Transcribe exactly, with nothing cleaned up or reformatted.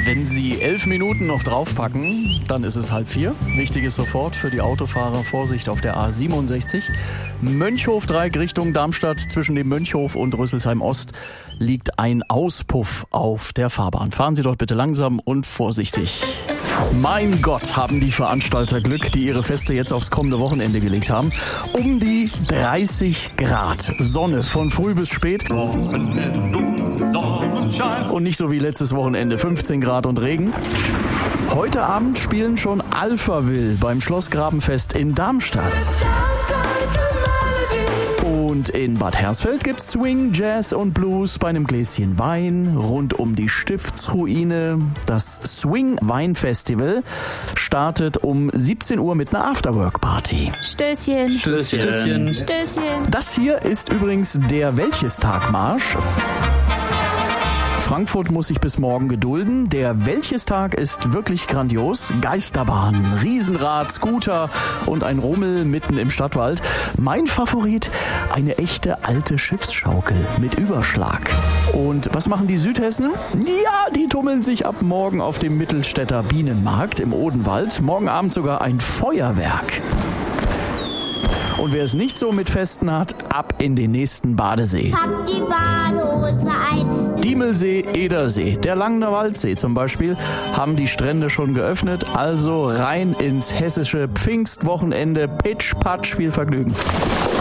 Wenn Sie elf Minuten noch draufpacken, dann ist es halb vier. Wichtig ist sofort für die Autofahrer Vorsicht auf der A siebenundsechzig. Mönchhof-Dreieck Richtung Darmstadt. Zwischen dem Mönchhof und Rüsselsheim Ost liegt ein Auspuff auf der Fahrbahn. Fahren Sie dort bitte langsam und vorsichtig. Mein Gott, haben die Veranstalter Glück, die ihre Feste jetzt aufs kommende Wochenende gelegt haben. Um die dreißig Grad. Sonne von früh bis spät. Und nicht so wie letztes Wochenende, fünfzehn Grad und Regen. Heute Abend spielen schon Alphaville beim Schlossgrabenfest in Darmstadt. Und in Bad Hersfeld gibt's Swing, Jazz und Blues bei einem Gläschen Wein rund um die Stiftsruine. Das Swing Wein Festival startet um siebzehn Uhr mit einer Afterwork-Party. Stößchen. Stößchen. Stößchen. Stößchen. Das hier ist übrigens der Welchestag-Marsch. Frankfurt muss sich bis morgen gedulden. Der Welchestag ist wirklich grandios. Geisterbahn, Riesenrad, Scooter und ein Rummel mitten im Stadtwald. Mein Favorit, eine echte alte Schiffsschaukel mit Überschlag. Und was machen die Südhessen? Ja, die tummeln sich ab morgen auf dem Mittelstädter Bienenmarkt im Odenwald. Morgen Abend sogar ein Feuerwerk. Und wer es nicht so mit Festen hat, ab in den nächsten Badesee. Pack die Badehose ein. Diemelsee, Edersee, der Langner Waldsee zum Beispiel, haben die Strände schon geöffnet. Also rein ins hessische Pfingstwochenende. Pitsch, Patsch, viel Vergnügen.